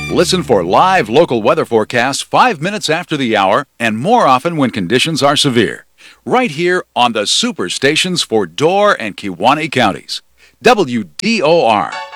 Listen for live local weather forecasts 5 minutes after the hour and more often when conditions are severe. Right here on the Superstations for Door and Kewaunee counties. WDOR.